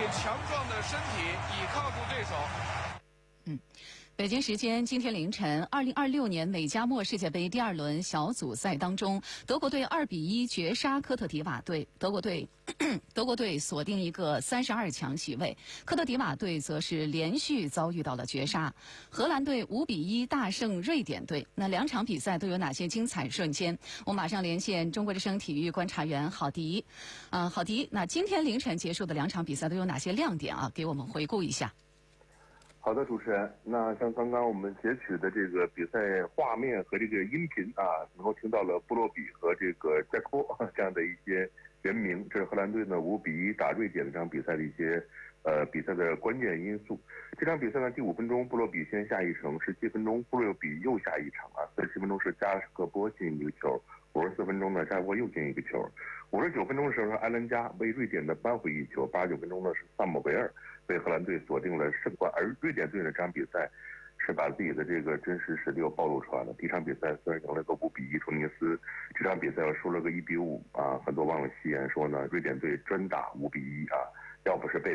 强壮的身体倚靠住对手。 北京时间今天凌晨，2026年美加墨世界杯第2轮小组赛当中，德国队2-1绝杀科特迪瓦队，德国队锁定一个32强席位，科特迪瓦队则是连续遭遇到了绝杀。荷兰队5-1大胜瑞典队。那两场比赛都有哪些精彩瞬间？我马上连线中国之声体育观察员郝迪。郝迪，那今天凌晨结束的两场比赛都有哪些亮点啊？给我们回顾一下。 好的，主持人。那像刚刚我们截取的这个比赛画面和这个音频啊，能够听到了布洛比和这个加科这样的一些人名。这是荷兰队呢5-1打瑞典这场比赛的一些比赛的关键因素。这场比赛呢，第5分钟布洛比先下一城，17分钟布洛比又下一城啊，47分钟是加克波进一个球，54分钟呢加克波又进一个球，59分钟的时候呢埃伦加为瑞典的扳回一球，89分钟呢是萨姆维尔为荷兰队锁定了胜冠，而瑞典队呢这场比赛是把自己的这个真实实力又暴露出来了。第一场比赛虽然赢了个5-1突尼斯，这场比赛又输了个1-5啊，很多网友戏言说呢，瑞典队专打5-1啊，要不是被